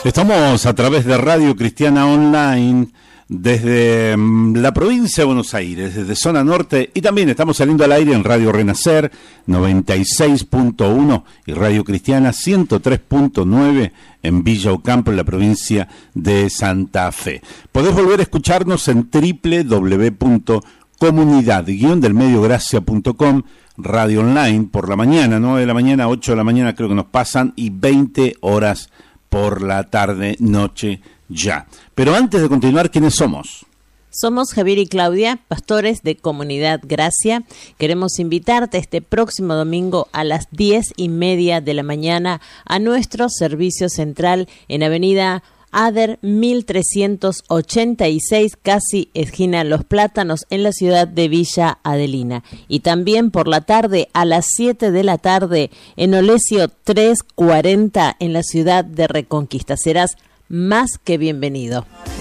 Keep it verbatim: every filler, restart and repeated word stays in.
Estamos a través de Radio Cristiana Online desde la provincia de Buenos Aires, desde zona norte, y también estamos saliendo al aire en Radio Renacer noventa y seis punto uno y Radio Cristiana ciento tres punto nueve en Villa Ocampo, en la provincia de Santa Fe. Podés volver a escucharnos en doble u doble u doble u punto comunidad guion del medio gracia punto com, radio online por la mañana, nueve de la mañana, ocho de la mañana creo que nos pasan, y veinte horas por la tarde, noche ya. Pero antes de continuar, ¿quiénes somos? Somos Javier y Claudia, pastores de Comunidad Gracia. Queremos invitarte este próximo domingo a las diez y media de la mañana a nuestro servicio central en Avenida Ader mil trescientos ochenta y seis, casi esquina Los Plátanos, en la ciudad de Villa Adelina. Y también por la tarde a las siete de la tarde en Olesio trescientos cuarenta en la ciudad de Reconquista. Serás más que bienvenido.